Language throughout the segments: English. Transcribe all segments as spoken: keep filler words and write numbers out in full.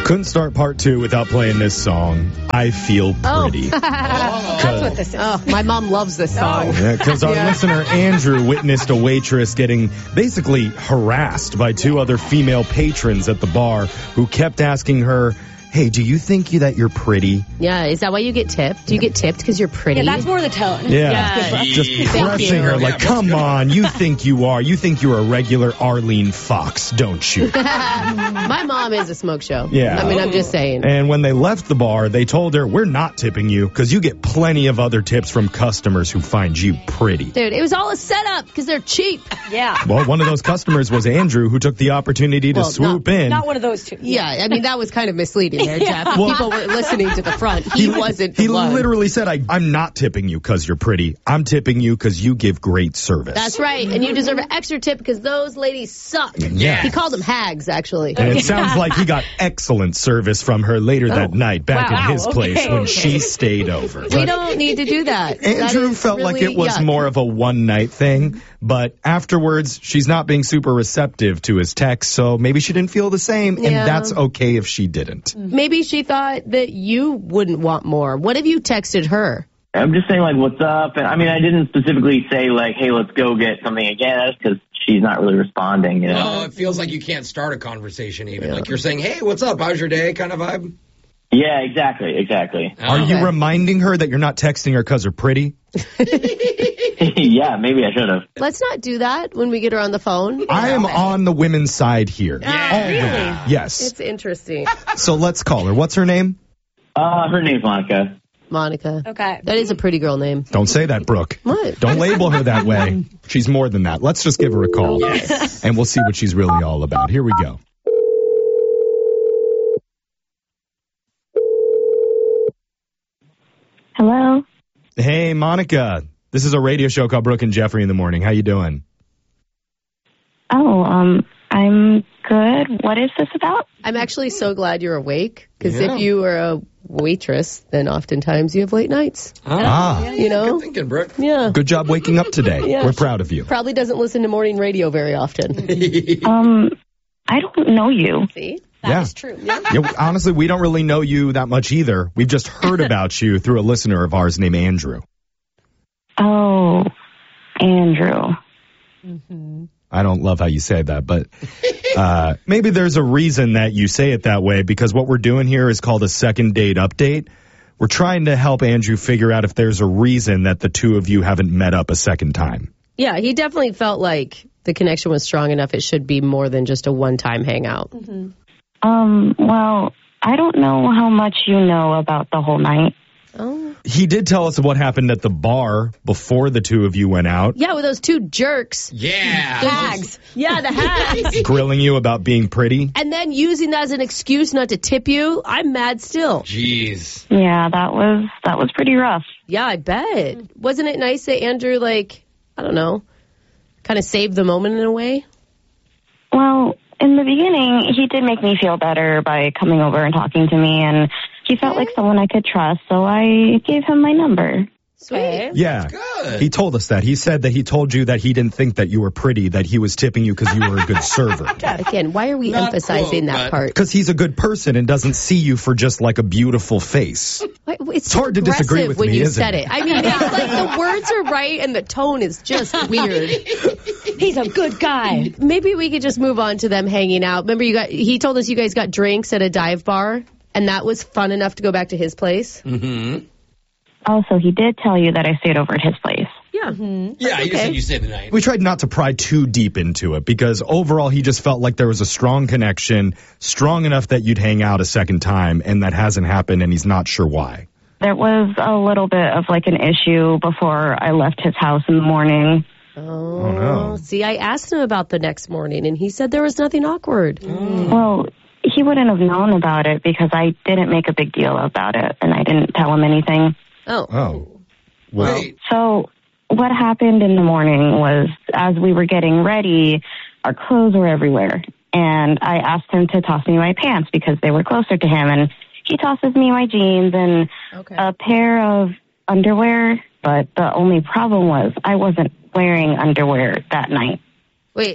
Couldn't start part two without playing this song, I Feel Pretty. Oh. That's what this is. Oh, my mom loves this song. Because our Yeah. listener, Andrew, witnessed a waitress getting basically harassed by two other female patrons at the bar who kept asking her, hey, do you think you, that you're pretty? Yeah, is that why you get tipped? Do you get tipped because you're pretty? Yeah, that's more the tone. Yeah. Yeah. Just Thank pressing you. her like, come on, you think you are. You think you're a regular Arlene Fox, don't you? My mom is a smoke show. Yeah. I mean, I'm just saying. And when they left the bar, they told her, we're not tipping you because you get plenty of other tips from customers who find you pretty. Dude, it was all a setup because they're cheap. Yeah. Well, one of those customers was Andrew, who took the opportunity to Well, swoop not- in. Not one of those two. Yeah, I mean, that was kind of misleading there, Jeff. People were listening to the front. He, wasn't the He one. literally said, I, I'm not tipping you because you're pretty. I'm tipping you because you give great service. That's right. And you deserve an extra tip because those ladies suck. Yeah. He called them hags, actually. And it sounds like he got excellent service from her later that night back Wow, in his okay, place when okay. she stayed over. We But don't need to do that. That Andrew is felt like really it was yuck. more of a one-night thing, but afterwards, she's not being super receptive to his text, so maybe she didn't feel the same, Yeah. and that's okay if she didn't. Maybe she thought that you wouldn't want more. What if you texted her? I'm just saying, like, what's up? And I mean, I didn't specifically say, like, hey, let's go get something again. That's because she's not really responding, you know? Well, it feels like you can't start a conversation even. Like you're saying, hey, what's up? How's your day? Kind of vibe. Yeah, exactly, exactly. Are you Okay. reminding her that you're not texting her because her pretty? Yeah, maybe I should have. Let's not do that when we get her on the phone. I am on the women's side here. Yeah. Yes. It's interesting. So let's call her. What's her name? Uh, her name's Monica. Monica. Okay. That is a pretty girl name. Don't say that, Brooke. What? Don't label her that way. She's more than that. Let's just give her a call. And we'll see what she's really all about. Here we go. Hello. Hey, Monica. This is a radio show called Brooke and Jeffrey in the Morning. How you doing? Oh, um, I'm good. What is this about? I'm actually so glad you're awake because Yeah. if you were a waitress, then oftentimes you have late nights. Ah, You know? Good thinking, Brooke. Yeah. good job waking up today. Yeah. We're proud of you. Probably doesn't listen to morning radio very often. Um, I don't know you. See? yeah. That's true. Yeah, honestly, we don't really know you that much either. We've just heard about you through a listener of ours named Andrew. Oh, Andrew. I don't love how you say that, but uh, maybe there's a reason that you say it that way, because what we're doing here is called a second date update. We're trying to help Andrew figure out if there's a reason that the two of you haven't met up a second time. Yeah, he definitely felt like the connection was strong enough. It should be more than just a one-time hangout. Um, well, I don't know how much you know about the whole night. Oh. He did tell us what happened at the bar before the two of you went out, Yeah, with those two jerks. Yeah. Hags. Yeah, the hags. grilling you about being pretty. And then using that as an excuse not to tip you. I'm mad still. Jeez. Yeah, that was that was pretty rough. Yeah, I bet. Wasn't it nice that Andrew, like, I don't know, kind of saved the moment in a way? Well, in the beginning, he did make me feel better by coming over and talking to me, and he felt like someone I could trust, so I gave him my number. Sweet. Yeah, Good. he told us that. He said that he told you that he didn't think that you were pretty, that he was tipping you because you were a good server. Again, why are we Not emphasizing quote, that but- part? Because he's a good person and doesn't see you for just like a beautiful face. Why- It's, hard to disagree aggressive with when me, you isn't said it? it. I mean, it's like the words are right and the tone is just weird. He's a good guy. Maybe we could just move on to them hanging out. Remember, you got he told us you guys got drinks at a dive bar, and that was fun enough to go back to his place. Mm-hmm. Oh, so he did tell you that I stayed over at his place. Yeah. Yeah, you okay. said you stayed the night. We tried not to pry too deep into it because overall he just felt like there was a strong connection, strong enough that you'd hang out a second time, and that hasn't happened, and he's not sure why. There was a little bit of like an issue before I left his house in the morning. Oh, no. See, I asked him about the next morning, and he said there was nothing awkward. Well, he wouldn't have known about it because I didn't make a big deal about it, and I didn't tell him anything. Oh. Oh. Well, Wait. So what happened in the morning was, as we were getting ready, our clothes were everywhere. And I asked him to toss me my pants because they were closer to him. And he tosses me my jeans and Okay. a pair of underwear. But the only problem was I wasn't wearing underwear that night. Wait,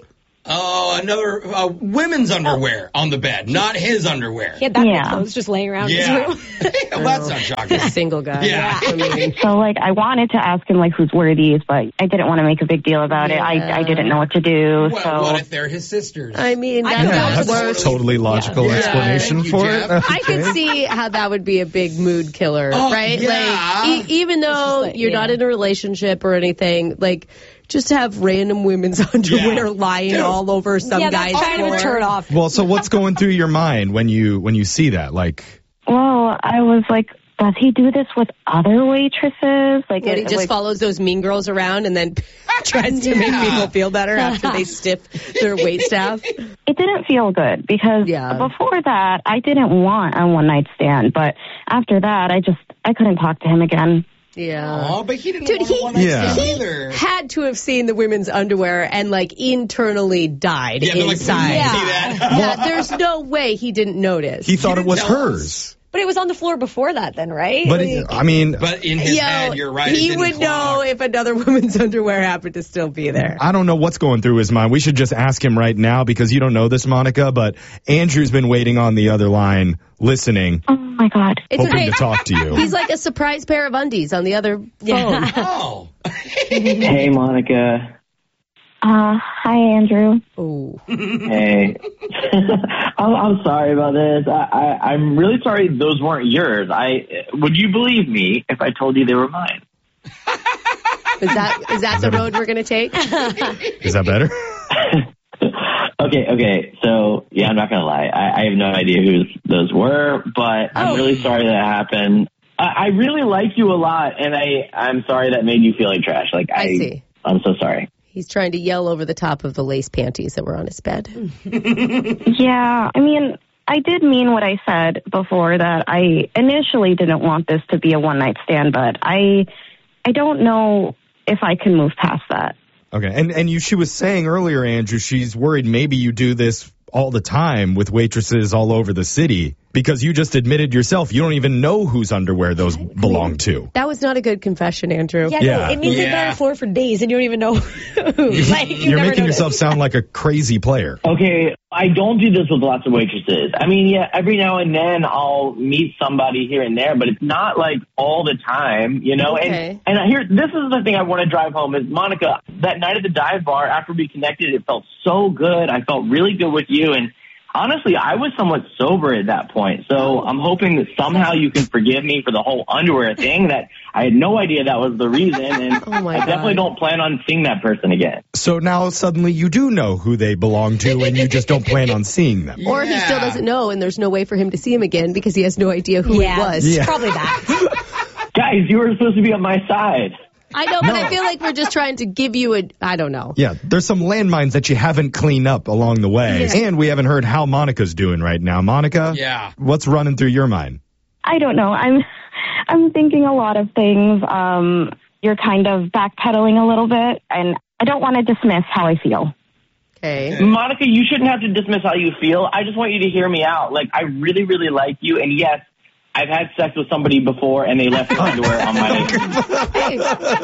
Oh, another uh, women's underwear on the bed, not his underwear. He had that many Yeah. clothes just laying around Yeah. his room. Well, that's not shocking. Single guy. Yeah. I mean, So, like, I wanted to ask him, like, whose were these, but I didn't want to make a big deal about it. I, I didn't know what to do, Well, so... what if they're his sisters? I mean, I that, know that's that's worse. a totally logical Yeah. explanation Thank you, for Jeff. it. I could see how that would be a big mood killer, Oh, right? yeah. Like, e- even though like- you're yeah. not in a relationship or anything, like, just to have random women's underwear Yeah. lying Dude. all over some yeah, guy's that's kind of floor. a turn off. Well, so what's going through your mind when you when you see that? Like, Well, I was like, does he do this with other waitresses? Like, When he it- just like, follows those mean girls around and then tries to make Yeah. people feel better after they stiff their wait staff. it didn't feel good because Yeah. before that, I didn't want a one night stand. But after that, I just, I couldn't talk to him again. Yeah. Oh, but he didn't Dude, want he- a one-night Yeah. stand either. Had to have seen the women's underwear and like internally died Yeah, they're like, inside. "Please Yeah. see that." Yeah, there's no way he didn't notice. he thought it didn't was tell hers. us. But it was on the floor before that then, right? But Like- it, I mean, But in his Yo, head, you're right. it he didn't would know clock. if another woman's underwear happened to still be there. I don't know what's going through his mind. We should just ask him right now because you don't know this, Monica, but Andrew's been waiting on the other line, listening, Oh my God. It's hoping okay. to talk to you. He's like a surprise pair of undies on the other phone. Yeah. Oh. Hey, Monica. Uh, hi, Andrew. Oh. Hey. I'm, I'm sorry about this. I, I, I'm really sorry those weren't yours. I would you believe me if I told you they were mine? Is that is that the road we're gonna take? Is that better? Okay, okay. So, yeah, I'm not going to lie. I, I have no idea who those were, but I'm Oh. really sorry that happened. I, I really like you a lot, and I, I'm sorry that made you feel like trash. Like, I, I see. I'm so sorry. He's trying to yell over the top of the lace panties that were on his bed. Yeah, I mean, I did mean what I said before that I initially didn't want this to be a one night stand, but I, I don't know if I can move past that. Okay, and and you, she was saying earlier, Andrew, she's worried maybe you do this all the time with waitresses all over the city because you just admitted yourself you don't even know whose underwear those belong to. That was not a good confession, Andrew. Yeah, Yeah. no, it means they've been on Yeah. the floor for days and you don't even know who. Like, you've You're never making noticed. yourself sound like a crazy player. Okay, I don't do this with lots of waitresses. I mean, yeah, every now and then I'll meet somebody here and there, but it's not like all the time, you know? Okay. And, and I hear, this is the thing I want to drive home is, Monica, that night at the dive bar, after we connected, it felt so good. I felt really good with you, and honestly, I was somewhat sober at that point, so I'm hoping that somehow you can forgive me for the whole underwear thing. That I had no idea that was the reason, and Oh, my I definitely God. don't plan on seeing that person again. So now suddenly you do know who they belong to and you just don't plan on seeing them. Or he still Yeah. doesn't know, and there's no way for him to see him again because he has no idea who yeah, it was. Yeah. probably that. Guys, you were supposed to be on my side. I know, but I feel like we're just trying to give you a, I don't know. Yeah, there's some landmines that you haven't cleaned up along the way. And we haven't heard how Monica's doing right now. Monica, Yeah. what's running through your mind? I don't know. I'm, I'm thinking a lot of things. Um, you're kind of backpedaling a little bit, and I don't want to dismiss how I feel. Okay. Monica, you shouldn't have to dismiss how you feel. I just want you to hear me out. Like, I really, really like you, and yes, I've had sex with somebody before, and they left their underwear on my... Hey,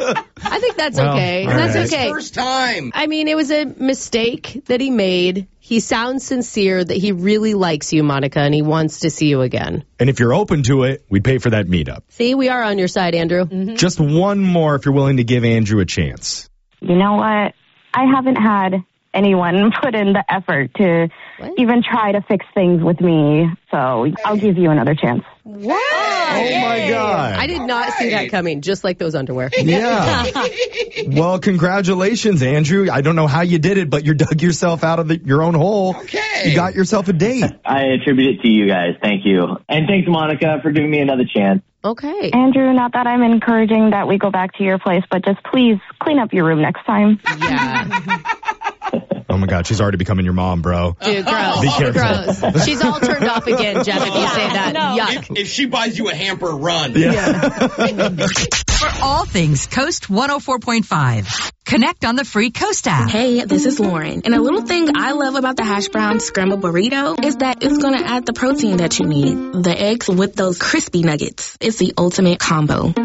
I think that's Well, okay. all That's right. okay. First time. I mean, it was a mistake that he made. He sounds sincere that he really likes you, Monica, and he wants to see you again. And if you're open to it, we'd pay for that meetup. See, we are on your side, Andrew. Just one more if you're willing to give Andrew a chance. You know what? I haven't had anyone put in the effort to What? even try to fix things with me, so I'll give you another chance. What? Oh, my God. I did not see that coming, just like those underwear. Yeah. Well, congratulations, Andrew. I don't know how you did it, but you dug yourself out of the, your own hole. Okay. You got yourself a date. I attribute it to you guys. Thank you. And thanks, Monica, for giving me another chance. Okay. Andrew, not that I'm encouraging that we go back to your place, but just please clean up your room next time. Yeah. Oh, my God. She's already becoming your mom, bro. Dude, gross. Be careful. Gross. She's all turned off again, Jeff, if you say that. No. Yuck. If, if she buys you a hamper, run. For all things Coast one oh four point five, connect on the free Coast app. Hey, this is Lauren. And a little thing I love about the hash brown scrambled burrito is that it's going to add the protein that you need. The eggs with those crispy nuggets. It's the ultimate combo.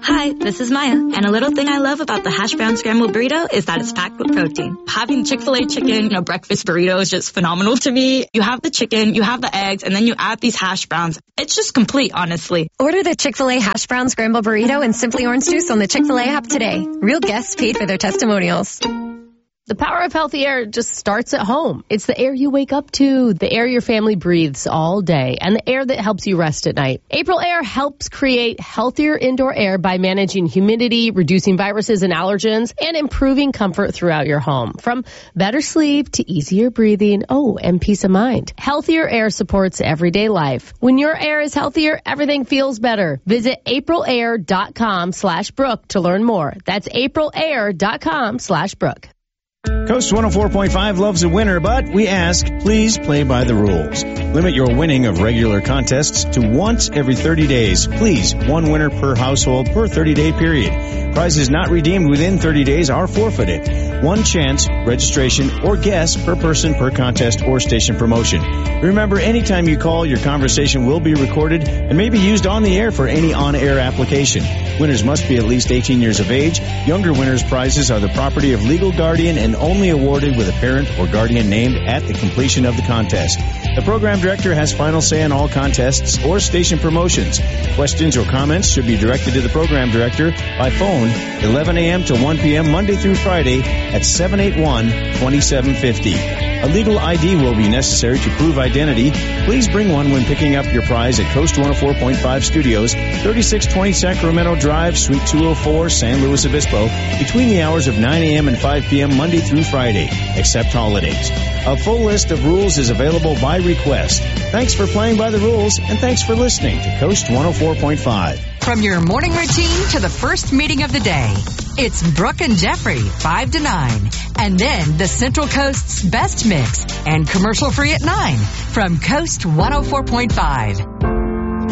Hi, this is Maya, and a little thing I love about the hash brown scrambled burrito is that it's packed with protein. Having Chick-fil-A chicken in a breakfast burrito is just phenomenal to me. You have the chicken, you have the eggs, and then you add these hash browns. It's just complete, honestly. Order the Chick-fil-A hash brown scrambled burrito and Simply Orange Juice on the Chick-fil-A app today. Real guests paid for their testimonials. The power of healthy air just starts at home. It's the air you wake up to, the air your family breathes all day, and the air that helps you rest at night. April Air helps create healthier indoor air by managing humidity, reducing viruses and allergens, and improving comfort throughout your home. From better sleep to easier breathing, oh, and peace of mind. Healthier air supports everyday life. When your air is healthier, everything feels better. Visit aprilair.com slash Brooke to learn more. That's aprilair.com slash Brooke. Coast one oh four point five loves a winner, but we ask, please play by the rules. Limit your winning of regular contests to once every thirty days. Please, one winner per household per thirty-day period. Prizes not redeemed within thirty days are forfeited. One chance, registration, or guess per person per contest or station promotion. Remember, anytime you call, your conversation will be recorded and may be used on the air for any on-air application. Winners must be at least eighteen years of age. Younger winners' prizes are the property of legal guardian and only awarded with a parent or guardian named at the completion of the contest. The program director has final say on all contests or station promotions. Questions or comments should be directed to the program director by phone eleven a.m. to one p.m. Monday through Friday at seven eight one, two seven five zero. A legal I D will be necessary to prove identity. Please bring one when picking up your prize at Coast one oh four point five Studios, thirty-six twenty Sacramento Drive, Suite two oh four, San Luis Obispo, between the hours of nine a.m. and five p.m. Monday through Friday, except holidays. A full list of rules is available by request. Thanks for playing by the rules, and thanks for listening to Coast one oh four point five. From your morning routine to the first meeting of the day, it's Brooke and Jeffrey, five to nine. And then the Central Coast's best mix and commercial free at nine from Coast one oh four point five.